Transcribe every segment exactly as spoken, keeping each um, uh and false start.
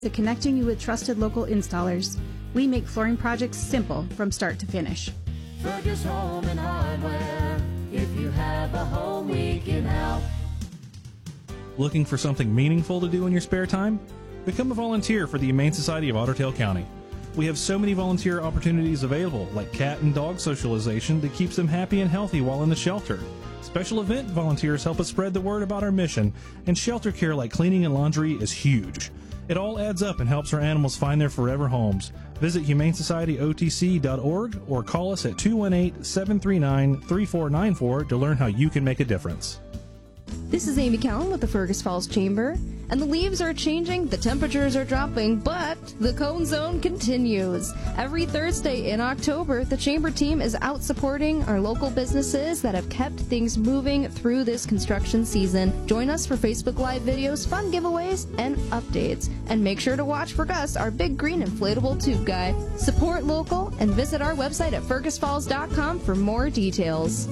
To connecting you with trusted local installers. We make flooring projects simple from start to finish. Fergus Home and Hardware. If you have a home, we can help. Looking for something meaningful to do in your spare time? Become a volunteer for the Humane Society of Otter Tail County. We have so many volunteer opportunities available, like cat and dog socialization that keeps them happy and healthy while in the shelter. Special event volunteers help us spread the word about our mission, and shelter care like cleaning and laundry is huge. It all adds up and helps our animals find their forever homes. Visit humane society o t c dot org or call us at two one eight, seven three nine, three four nine four to learn how you can make a difference. This is Amy Cowan with the Fergus Falls Chamber, and the leaves are changing, the temperatures are dropping, but the Cone Zone continues. Every Thursday in October, the Chamber team is out supporting our local businesses that have kept things moving through this construction season. Join us for Facebook Live videos, fun giveaways, and updates. And make sure to watch for Gus, our big green inflatable tube guy. Support local and visit our website at fergus falls dot com for more details.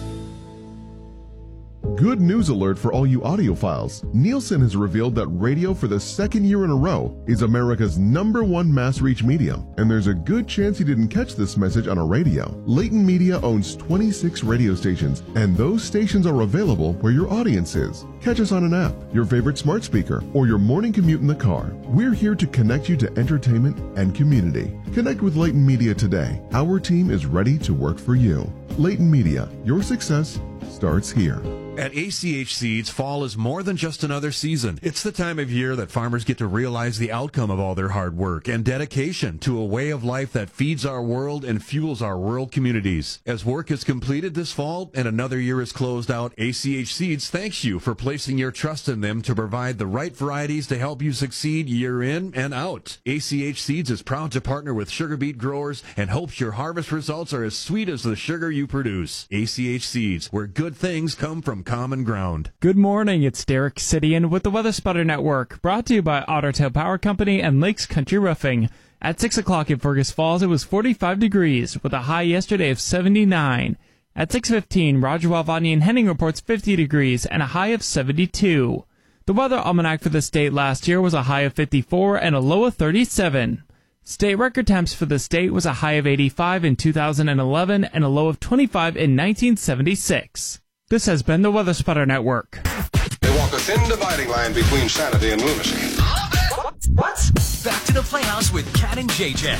Good news alert for all you audiophiles. Nielsen has revealed that radio for the second year in a row is America's number one mass reach medium, and there's a good chance you didn't catch this message on a radio. Layton Media owns twenty-six radio stations, and those stations are available where your audience is. Catch us on an app, your favorite smart speaker, or your morning commute in the car. We're here to connect you to entertainment and community. Connect with Layton Media today. Our team is ready to work for you. Layton Media, your success starts here. At A C H Seeds, fall is more than just another season. It's the time of year that farmers get to realize the outcome of all their hard work and dedication to a way of life that feeds our world and fuels our rural communities. As work is completed this fall and another year is closed out, A C H Seeds thanks you for placing your trust in them to provide the right varieties to help you succeed year in and out. A C H Seeds is proud to partner with sugar beet growers and hopes your harvest results are as sweet as the sugar you produce. A C H Seeds, where good things come from common ground. Good morning, it's Derek Sidian with the Weather Spotter Network, brought to you by Otter Tail Power Company and Lakes Country Roofing. At six o'clock in Fergus Falls, it was forty-five degrees, with a high yesterday of seventy-nine. At six fifteen, Roger Walvani and Henning reports fifty degrees and a high of seventy-two. The weather almanac for the state last year was a high of fifty-four and a low of thirty-seven. State record temps for the state was a high of eighty-five in two thousand eleven and a low of twenty-five in nineteen seventy-six. This has been the Weather Spotter Network. They walk a thin dividing line between sanity and lunacy. What? What? Back to the Playhouse with Cat and J J.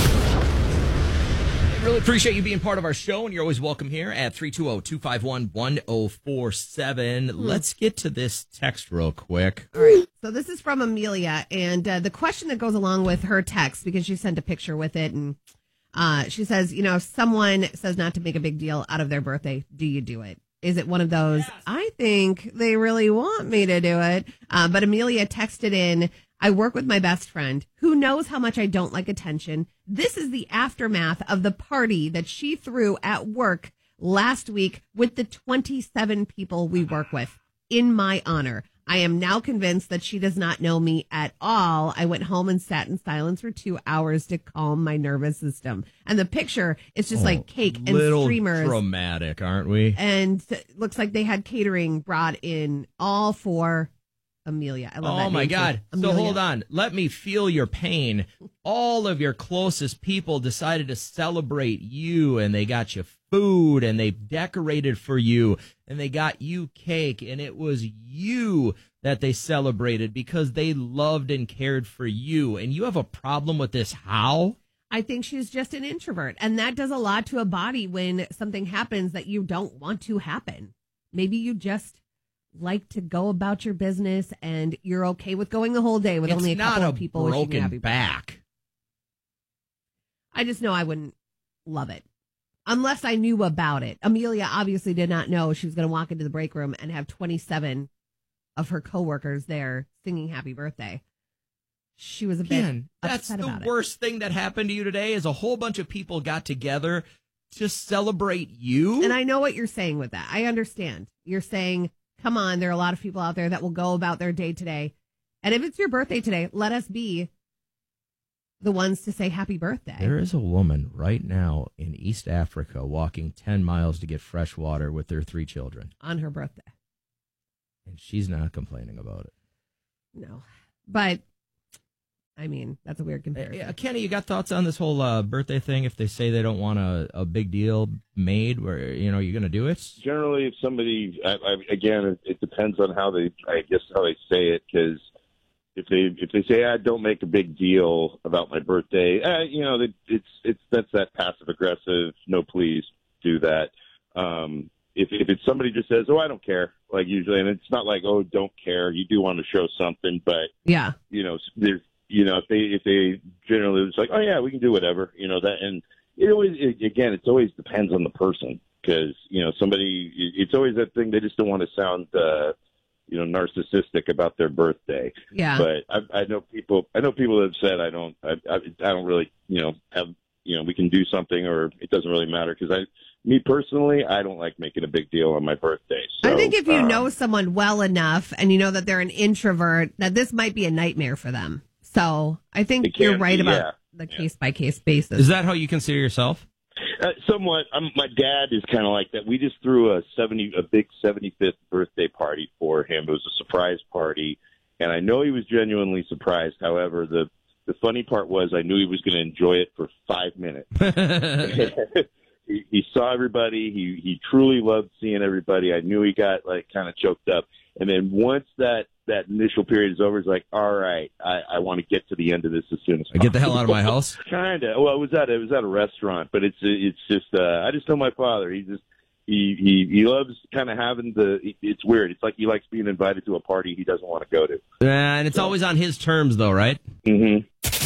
Really appreciate you being part of our show, and you're always welcome here at three two zero, two five one, one zero four seven. Mm. Let's get to this text real quick. All right. So this is from Amelia, and uh, the question that goes along with her text, because she sent a picture with it, and uh, she says, you know, if someone says not to make a big deal out of their birthday, do you do it? Is it one of those, yes, I think they really want me to do it? Uh, but Amelia texted in, I work with my best friend who knows how much I don't like attention. This is the aftermath of the party that she threw at work last week with the twenty-seven people we work with in my honor. I am now convinced that she does not know me at all. I went home and sat in silence for two hours to calm my nervous system. And the picture is just oh, like cake and little streamers. Dramatic, aren't we? And it looks like they had catering brought in all for Amelia. I love oh that. Oh my God. Amelia. So hold on. Let me feel your pain. All of your closest people decided to celebrate you, and they got you food, and they decorated for you, and they got you cake, and it was you that they celebrated because they loved and cared for you. And you have a problem with this. How? I think she's just an introvert, and that does a lot to a body when something happens that you don't want to happen. Maybe you just like to go about your business, and you're okay with going the whole day with it's only a couple a of people wishing you happy back. birthday. I just know I wouldn't love it unless I knew about it. Amelia obviously did not know she was going to walk into the break room and have twenty-seven of her coworkers there singing happy birthday. She was a bit Again, upset that's about the it. worst thing that happened to you today is a whole bunch of people got together to celebrate you. And I know what you're saying with that. I understand. You're saying, come on, there are a lot of people out there that will go about their day today. And if it's your birthday today, let us be the ones to say happy birthday. There is a woman right now in East Africa walking ten miles to get fresh water with their three children. On her birthday. And she's not complaining about it. No. But I mean, that's a weird comparison. Uh, Kenny, you got thoughts on this whole uh, birthday thing? If they say they don't want a, a big deal made, where you know you're going to do it? Generally, if somebody, I, I, again, it, it depends on how they, I guess, how they say it. Because if they if they say, "I don't make a big deal about my birthday," uh, you know, it, it's it's that's that passive aggressive. No, please do that. Um, if if it's somebody just says, "Oh, I don't care," like usually, and it's not like, "Oh, don't care." You do want to show something, but yeah, you know, there's. You know, if they if they generally it's like, oh yeah, we can do whatever, you know that, and it always it, again, it always depends on the person because you know somebody, it's always that thing they just don't want to sound, uh, you know, narcissistic about their birthday. Yeah. But I, I know people, I know people that have said I don't, I, I, I don't really, you know, have, you know, we can do something or it doesn't really matter because I, me personally, I don't like making a big deal on my birthday. So, I think if you um, know someone well enough and you know that they're an introvert, that this might be a nightmare for them. So I think It can you're right be, about yeah. the case by case basis. Is that how you consider yourself? Uh, somewhat. Um, my dad is kind of like that. We just threw a seventy, a big seventy-fifth birthday party for him. It was a surprise party, and I know he was genuinely surprised. However, the the funny part was I knew he was going to enjoy it for five minutes. he, he saw everybody. He he truly loved seeing everybody. I knew he got like kind of choked up, and then once that. that initial period is over, it's like, all right, I, I want to get to the end of this as soon as possible. Get the hell out of my house. Kind of. Well, it was at it was at a restaurant, but it's it's just uh, I just know my father. He just he he, he loves kind of having the. It's weird. It's like he likes being invited to a party he doesn't want to go to. And it's so. always on his terms, though, right? Mm-hmm.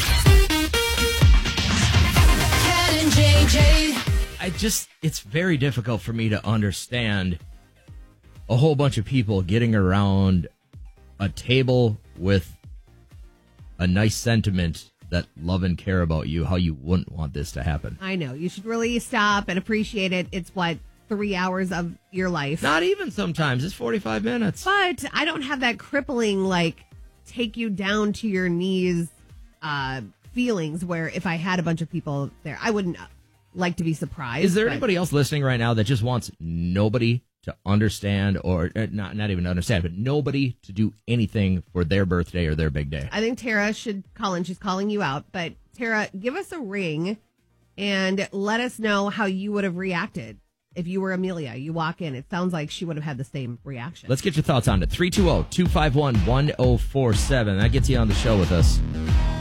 Cat and J J. I just it's very difficult for me to understand a whole bunch of people getting around a table with a nice sentiment that love and care about you, how you wouldn't want this to happen. I know. You should really stop and appreciate it. It's what, three hours of your life? Not even sometimes. It's forty-five minutes. But I don't have that crippling, like, take you down to your knees uh, feelings where if I had a bunch of people there, I wouldn't like to be surprised. Is there but... anybody else listening right now that just wants nobody to understand or uh, not not even understand, but nobody to do anything for their birthday or their big day? I think Tara should call in. She's calling you out. But Tara, give us a ring and let us know how you would have reacted if you were Amelia. You walk in. It sounds like she would have had the same reaction. Let's get your thoughts on it. three two zero, two five one, one zero four seven. That gets you on the show with us.